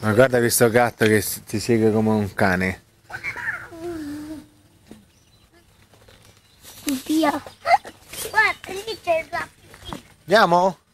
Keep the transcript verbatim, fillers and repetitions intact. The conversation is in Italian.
Ma guarda questo gatto che s- ti segue come un cane. Via. Guarda, lì c'è il raffino. Andiamo?